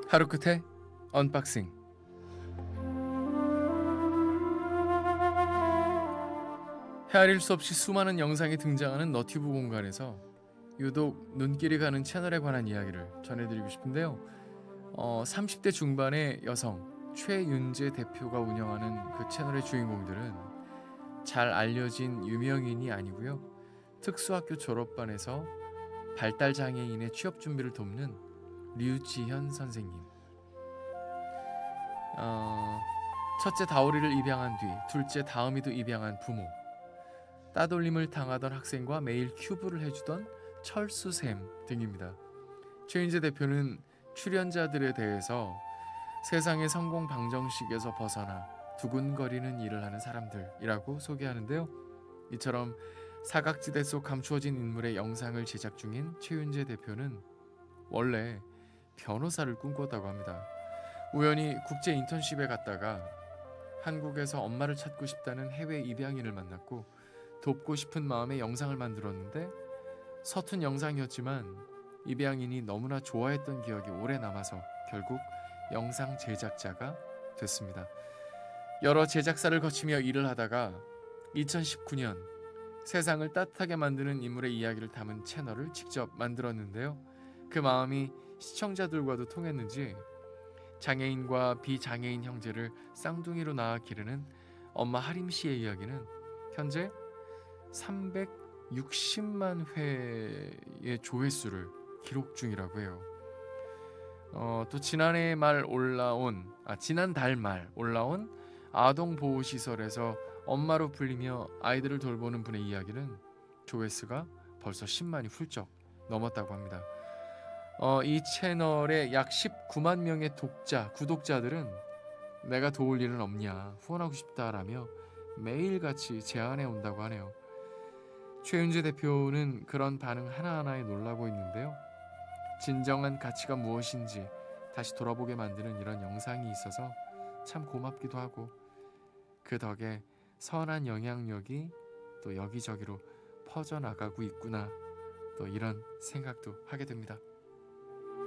하루 끝에 언박싱. 헤아릴 수 없이 수많은 영상이 등장하는 너튜브 공간에서 유독 눈길이 가는 채널에 관한 이야기를 전해드리고 싶은데요. 30대 중반의 여성 최윤재 대표가 운영하는 그 채널의 주인공들은 잘 알려진 유명인이 아니고요. 특수학교 졸업반에서 발달장애인의 취업 준비를 돕는 류지현 선생님. 어, 첫째 다오리를 입양한 뒤 둘째 다음이도 입양한 부모, 따돌림을 당하던 학생과 매일 큐브를 해주던 철수샘 등입니다. 최인재 대표는 출연자들에 대해서 세상의 성공 방정식에서 벗어나 두근거리는 일을 하는 사람들이라고 소개하는데요. 이처럼 사각지대 속 감추어진 인물의 영상을 제작 중인 최윤재 대표는 원래 변호사를 꿈꿨다고 합니다. 우연히 국제 인턴십에 갔다가 한국에서 엄마를 찾고 싶다는 해외 입양인을 만났고 돕고 싶은 마음에 영상을 만들었는데 서툰 영상이었지만 입양인이 너무나 좋아했던 기억이 오래 남아서 결국 영상 제작자가 됐습니다. 여러 제작사를 거치며 일을 하다가 2019년 세상을 따뜻하게 만드는 인물의 이야기를 담은 채널을 직접 만들었는데요. 그 마음이 시청자들과도 통했는지 장애인과 비장애인 형제를 쌍둥이로 낳아 기르는 엄마 하림 씨의 이야기는 현재 360만 회의 조회수를 기록 중이라고 해요. 또 지난달 말 올라온 아동 보호 시설에서 엄마로 불리며 아이들을 돌보는 분의 이야기는 조회수가 벌써 10만이 훌쩍 넘었다고 합니다. 이 채널의 약 19만 명의 구독자들은 내가 도울 일은 없냐, 후원하고 싶다라며 매일같이 제안해 온다고 하네요. 최윤재 대표는 그런 반응 하나하나에 놀라고 있는데요. 진정한 가치가 무엇인지 다시 돌아보게 만드는 이런 영상이 있어서 참 고맙기도 하고 그 덕에 선한 영향력이 또 여기저기로 퍼져나가고 있구나, 또 이런 생각도 하게 됩니다.